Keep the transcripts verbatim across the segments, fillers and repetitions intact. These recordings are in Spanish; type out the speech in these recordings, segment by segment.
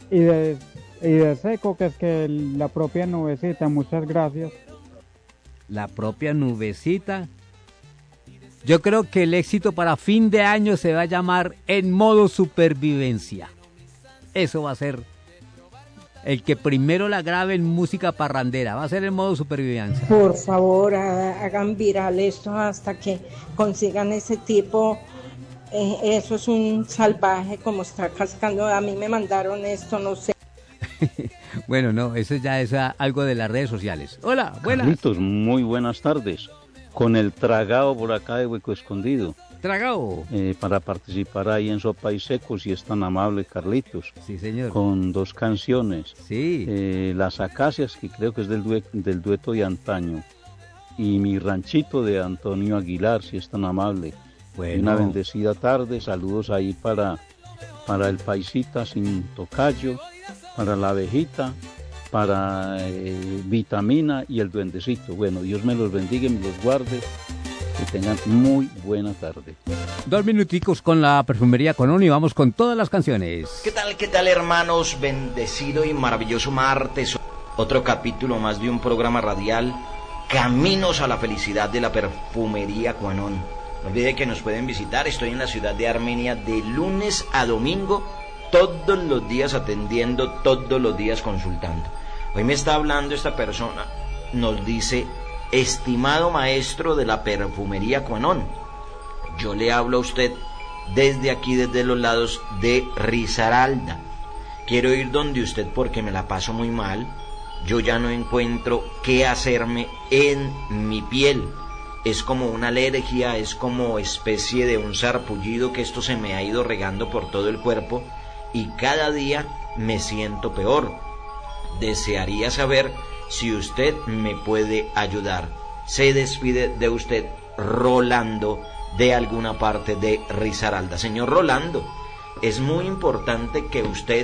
y de, y de seco, que es que la propia nubecita. Muchas gracias. La propia nubecita. Yo creo que el éxito para fin de año se va a llamar En Modo Supervivencia. Eso va a ser el que primero la grabe en música parrandera. Va a ser En Modo Supervivencia. Por favor, hagan viral esto hasta que consigan ese tipo. Eh, eso es un salvaje como está cascando. A mí me mandaron esto, no sé. Bueno, no, eso ya es algo de las redes sociales. Hola, buenas. Carlitos, muy buenas tardes. Con el Tragao por acá de Hueco Escondido. Tragao. Eh, para participar ahí en Sopa y Seco, si es tan amable, Carlitos. Sí, señor. Con dos canciones. Sí. Eh, Las Acacias, que creo que es del, due del dueto de antaño. Y Mi Ranchito de Antonio Aguilar, si es tan amable. Bueno. Y una bendecida tarde. Saludos ahí para, para el Paisita sin tocayo, para la abejita, para eh, Vitamina y el Duendecito. Bueno, Dios me los bendiga y me los guarde. Que tengan muy buena tarde. Dos minuticos con la perfumería Cuenón y vamos con todas las canciones. ¿Qué tal, qué tal, hermanos? Bendecido y maravilloso martes. Otro capítulo más de un programa radial. Caminos a la felicidad de la perfumería Cuenón. No olvide que nos pueden visitar. Estoy en la ciudad de Armenia de lunes a domingo. Todos los días atendiendo, todos los días consultando. Hoy me está hablando esta persona. Nos dice: estimado maestro de la perfumería Cuenón, yo le hablo a usted desde aquí, desde los lados de Risaralda. Quiero ir donde usted porque me la paso muy mal. Yo ya no encuentro qué hacerme en mi piel. Es como una alergia, es como especie de un sarpullido que esto se me ha ido regando por todo el cuerpo y cada día me siento peor. Desearía saber si usted me puede ayudar. Se despide de usted Rolando, de alguna parte de Risaralda. Señor Rolando, es muy importante que usted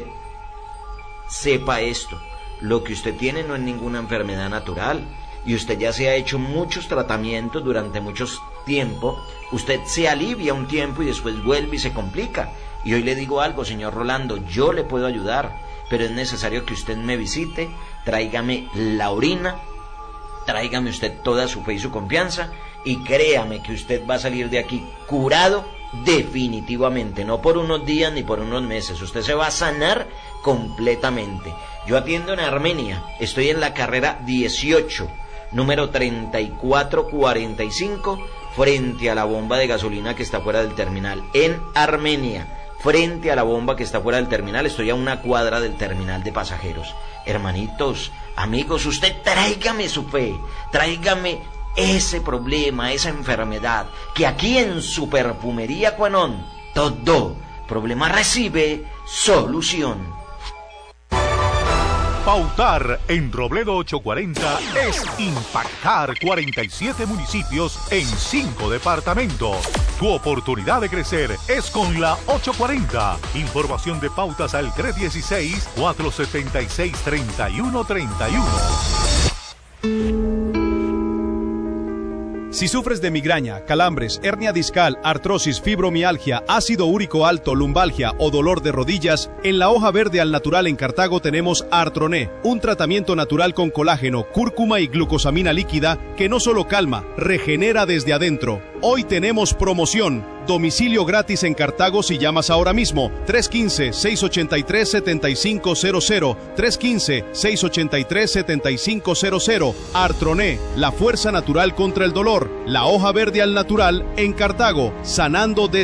sepa esto. Lo que usted tiene no es ninguna enfermedad natural y usted ya se ha hecho muchos tratamientos durante mucho tiempo. Usted se alivia un tiempo y después vuelve y se complica. Y hoy le digo algo, señor Rolando, yo le puedo ayudar, pero es necesario que usted me visite. Tráigame la orina, tráigame usted toda su fe y su confianza, y créame que usted va a salir de aquí curado definitivamente, no por unos días ni por unos meses. Usted se va a sanar completamente. Yo atiendo en Armenia, estoy en la carrera dieciocho, número treinta y cuatro cuarenta y cinco, frente a la bomba de gasolina que está fuera del terminal, en Armenia. Frente a la bomba que está fuera del terminal, estoy a una cuadra del terminal de pasajeros. Hermanitos, amigos, usted tráigame su fe, tráigame ese problema, esa enfermedad, que aquí en su perfumería Cuenón, todo problema recibe solución. Pautar en Robledo ochocientos cuarenta es impactar cuarenta y siete municipios en cinco departamentos. Tu oportunidad de crecer es con la ochocientos cuarenta. Información de pautas al tres uno seis, cuatro siete seis, tres uno tres uno. Si sufres de migraña, calambres, hernia discal, artrosis, fibromialgia, ácido úrico alto, lumbalgia o dolor de rodillas, en la hoja verde al natural en Cartago tenemos Artroné, un tratamiento natural con colágeno, cúrcuma y glucosamina líquida que no solo calma, regenera desde adentro. Hoy tenemos promoción. Domicilio gratis en Cartago si llamas ahora mismo. tres uno cinco, seis ocho tres, siete cinco cero cero. tres uno cinco, seis ocho tres, siete cinco cero cero. Artroné, la fuerza natural contra el dolor. La hoja verde al natural en Cartago, sanando desde